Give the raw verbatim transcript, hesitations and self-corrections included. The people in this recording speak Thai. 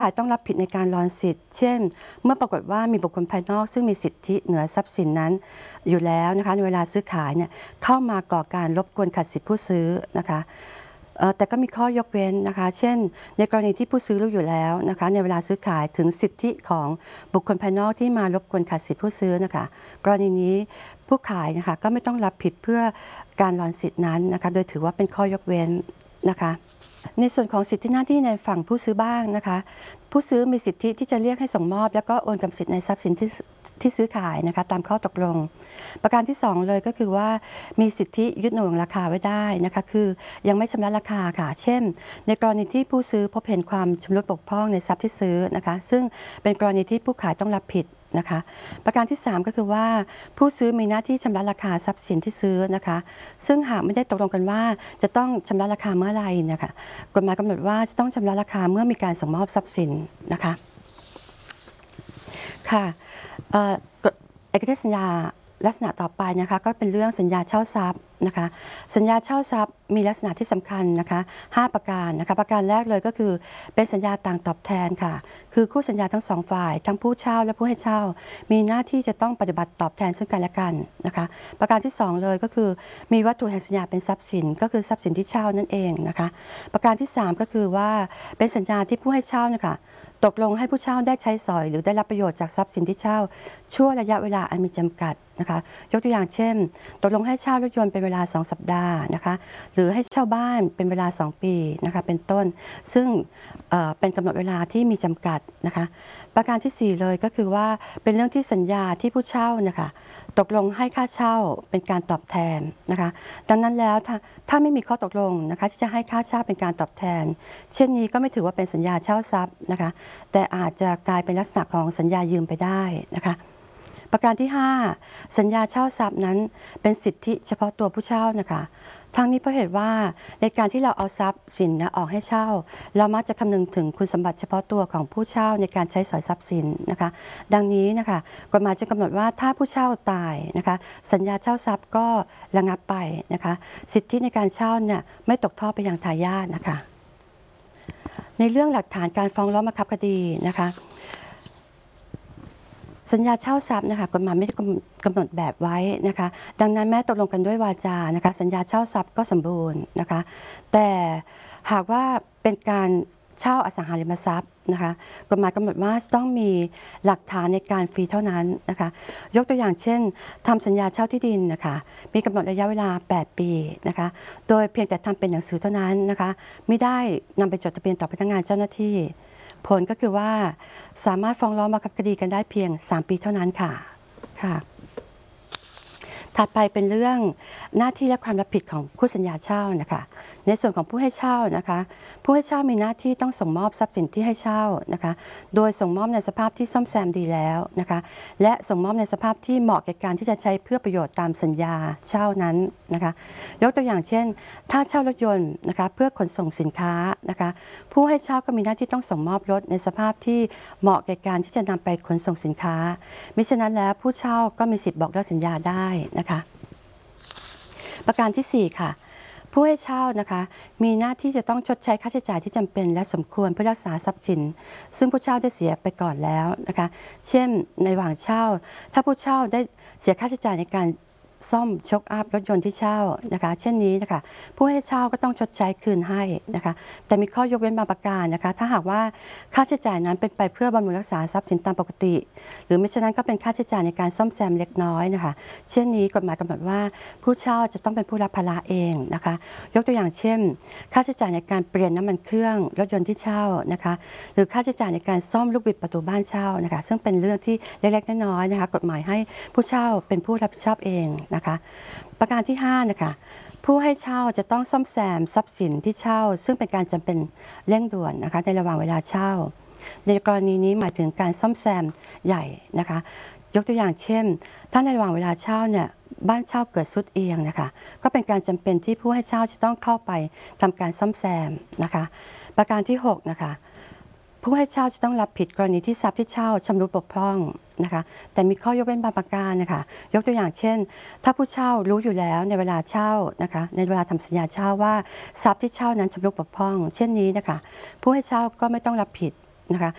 ฝ่ายต้องรับผิดในการรอนสิทธิ์เช่นเมื่อปรากฏว่ามีบุคคลภายนอกซึ่งมีสิทธิเหนือทรัพย์สินนั้นอยู่แล้วนะคะในเวลาซื้อขายเนี่ยเข้ามาก่อการรบกวนขัดสิทธิผู้ซื้อนะคะแต่ก็มีข้อยกเว้นนะคะเช่นในกรณีที่ผู้ซื้อรู้อยู่แล้วนะคะในเวลาซื้อขายถึงสิทธิของบุคคลภายนอกที่มารบกวนขัดสิทธิผู้ซื้อนะคะกรณีนี้ผู้ขายนะคะก็ไม่ต้องรับผิดเพื่อการรอนสิทธินั้นนะคะโดยถือว่าเป็นข้อยกเว้นนะคะในส่วนของสิทธิหน้าที่ในฝั่งผู้ซื้อบ้างนะคะผู้ซื้อมีสิทธิที่จะเรียกให้ส่งมอบแล้วก็โอนกรรมสิทธิ์ในทรัพย์สินที่ที่ซื้อขายนะคะตามข้อตกลงประการที่สองเลยก็คือว่ามีสิทธิยึดหน่วงราคาไว้ได้นะคะคือยังไม่ชำระราคาค่ะเช่นในกรณีที่ผู้ซื้อพบเห็นความชำรุดบกพร่องในทรัพย์ที่ซื้อนะคะซึ่งเป็นกรณีที่ผู้ขายต้องรับผิดนะคะประการที่สามก็คือว่าผู้ซื้อมีหน้าที่ชำระราคาทรัพย์สินที่ซื้อนะคะซึ่งหากไม่ได้ตกลงกันว่าจะต้องชำระราคาเมื่อไรนะคะกฎหมายกำหนดว่าจะต้องชำระราคาเมื่อมีการส่งมอบทรัพย์สินนะคะค่ะเอกสารสัญญาลักษณะต่อไปนะคะก็เป็นเรื่องสัญญาเช่าทรัพย์นะคะสัญญาเช่าทรัพย์มีลักษณะที่สำคัญนะคะห้าประการนะคะประการแรกเลยก็คือเป็นสัญญาต่างตอบแทนค่ะคือคู่สัญญาทั้งสองฝ่ายทั้งผู้เช่าและผู้ให้เช่ามีหน้าที่จะต้องปฏิบัติตอบแทนซึ่งกันและกันนะคะประการที่สองเลยก็คือมีวัตถุแห่งสัญญาเป็นทรัพย์สินก็คือทรัพย์สินที่เช่านั่นเองนะคะประการที่สามก็คือว่าเป็นสัญญาที่ผู้ให้เช่านะคะตกลงให้ผู้เช่าได้ใช้สอยหรือได้รับประโยชน์จากทรัพย์สินที่เช่าชั่วระยะเวลาอันมีจำกัดนะคะยกตัวอย่างเช่นตกลงให้เช่ารถยนต์เป็นเวลาสองสัปดาห์นะคะหรือให้เช่าบ้านเป็นเวลาสองปีนะคะเป็นต้นซึ่งเอ่อเป็นกำหนดเวลาที่มีจำกัดนะคะประการที่สี่เลยก็คือว่าเป็นเรื่องที่สัญญาที่ผู้เช่านะคะตกลงให้ค่าเช่าเป็นการตอบแทนนะคะดังนั้นแล้วถ้าถ้าไม่มีข้อตกลงนะคะที่จะให้ค่าเช่าเป็นการตอบแทนเช่นนี้ก็ไม่ถือว่าเป็นสัญญาเช่าทรัพย์นะคะแต่อาจจะกลายเป็นลักษณะของสัญญายืมไปได้นะคะประการที่ห้าสัญญาเช่าทรัพย์นั้นเป็นสิทธิเฉพาะตัวผู้เช่านะคะทั้งนี้เพราะเหตุว่าในการที่เราเอาทรัพย์สินนะออกให้เช่าเรามักจะคำนึงถึงคุณสมบัติเฉพาะตัวของผู้เช่าในการใช้สอยทรัพย์สินนะคะดังนี้นะคะกฎหมายจะกำหนดว่าถ้าผู้เช่าตายนะคะสัญญาเช่าทรัพย์ก็ระงับไปนะคะสิทธิในการเช่าเนี่ยไม่ตกทอดไปยังทายาทนะคะในเรื่องหลักฐานการฟ้องร้องบังคับคดีนะคะสัญญาเช่าทรัพย์นะคะกฎหมายไม่ได้กำหนดแบบไว้นะคะดังนั้นแม้ตกลงกันด้วยวาจานะคะสัญญาเช่าทรัพย์ก็สมบูรณ์นะคะแต่หากว่าเป็นการเช่าอสังหาริมทรัพย์นะคะกฎหมายกำหนดว่าต้องมีหลักฐานในการฟรีเท่านั้นนะคะยกตัวอย่างเช่นทำสัญญาเช่าที่ดินนะคะมีกำหนดระยะเวลาแปดปีนะคะโดยเพียงแต่ทำเป็นหนังสือเท่านั้นนะคะไม่ได้นำไปจดทะเบียนต่อพนักงานเจ้าหน้าที่ผลก็คือว่าสามารถฟ้องร้องบังคับคดีกันได้เพียงสามปีเท่านั้นค่ะค่ะถัดไปเป็นเรื่องหน้าที่และความรับผิดของคู่สัญญาเช่านะคะในส่วนของผู้ให้เช่านะคะผู้ให้เช่ามีหน้าที่ต้องส่งมอบทรัพย์สินที่ให้เช่านะคะโดยส่งมอบในสภาพที่ซ่อมแซมดีแล้วนะคะและส่งมอบในสภาพที่เหมาะแก่การที่จะใช้เพื่อประโยชน์ตามสัญญาเช่านั้นนะคะยกตัวอย่างเช่นถ้าเช่ารถยนต์นะคะเพื่อขนส่งสินค้านะคะผู้ให้เช่าก็มีหน้าที่ต้องส่งมอบรถในสภาพที่เหมาะแก่การที่จะนำไปขนส่งสินค้ามิฉะนั้นแล้วผู้เช่าก็มีสิทธิ์บอกเลิกสัญญาได้นะคะประการที่สี่ค่ะผู้ให้เช่านะคะมีหน้าที่จะต้องชดใช้ค่าใช้จ่ายที่จำเป็นและสมควรเพื่อรักษาทรัพย์สินซึ่งผู้เช่าได้เสียไปก่อนแล้วนะคะเช่นในระหว่างเช่าถ้าผู้เช่าได้เสียค่าใช้จ่ายในการซ่อมช็อคอัพรถยนต์ที่เช่านะคะเช่นนี้นะคะผู้ให้เช่าก็ต้องชดใช้คืนให้นะคะแต่มีข้อยกเว้นบางประการนะคะถ้าหากว่าค่าใช้จ่ายนั้นเป็นไปเพื่อบำรุงรักษาทรัพย์สินตามปกติหรือไม่เช่นนั้นก็เป็นค่าใช้จ่ายในการซ่อมแซมเล็กน้อยนะคะเช่นนี้กฎหมายกำหนดว่าผู้เช่าจะต้องเป็นผู้รับภาระเองนะคะยกตัวอย่างเช่นค่าใช้จ่ายในการเปลี่ยนน้ำมันเครื่องรถยนต์ที่เช่านะคะหรือค่าใช้จ่ายในการซ่อมลูกบิดประตูบ้านเช่านะคะซึ่งเป็นเรื่องที่เล็กๆน้อยๆนะคะกฎหมายให้ผู้เช่าเป็นผู้รับผิดชอบเองนะคะประการที่ห้านะคะผู้ให้เช่าจะต้องซ่อมแซมทรัพย์สินที่เช่าซึ่งเป็นการจำเป็นเร่งด่วนนะคะในระหว่างเวลาเช่าในกรณีนี้หมายถึงการซ่อมแซมใหญ่นะคะยกตัวอย่างเช่นถ้าในระหว่างเวลาเช่าเนี่ยบ้านเช่าเกิดทรุดเอียงนะคะก็เป็นการจำเป็นที่ผู้ให้เช่าจะต้องเข้าไปทำการซ่อมแซมนะคะประการที่หกนะคะผู้ให้เช่าจะต้องรับผิดกรณีที่ทรัพย์ที่เช่าชำรุดบกพร่องนะคะแต่มีข้อยกเว้นบางประการนะคะยกตัวอย่างเช่นถ้าผู้เช่ารู้อยู่แล้วในเวลาเช่านะคะในเวลาทำสัญญาเช่าว่าทรัพย์ที่เช่านั้นชำรุดบกพร่องเช่นนี้นะคะผู้ให้เช่าก็ไม่ต้องรับผิดนะคะ